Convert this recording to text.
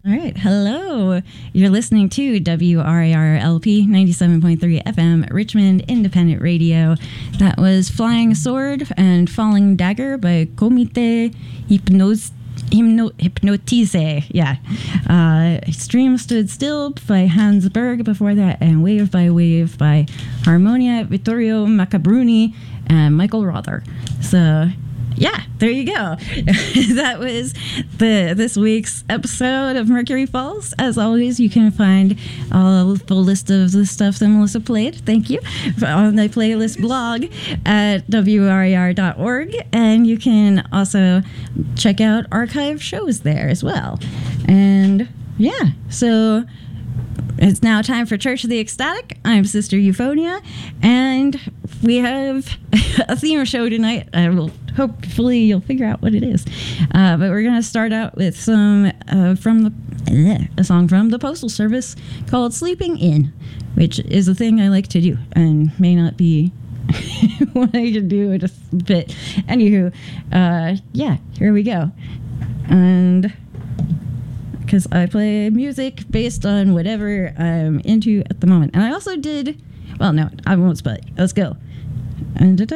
All right. Hello. You're listening to WRAR-LP 97.3 FM, Richmond Independent Radio. That was Flying Sword and Falling Dagger by Comité Hypnotize. Yeah. Stream Stood Still by Hans Berg before that, and Wave by Wave by Harmonia, Vittorio Macabruni, and Michael Rother. So, yeah, there you go. That was this week's episode of Mercury Falls. As always, you can find a full list of the stuff that Melissa played. Thank you. On the playlist blog at WRAR.org. And you can also check out archive shows there as well. And yeah, so it's now time for Church of the Ecstatic. I'm Sister Euphonia, and we have a theme show tonight. I will hopefully you'll figure out what it is. But we're going to start out with some a song from the Postal Service called Sleeping In, which is a thing I like to do and may not be what I can do just a bit. Anywho, yeah, here we go. And because I play music based on whatever I'm into at the moment. And I also did, well, no, I won't spell it. Let's go. And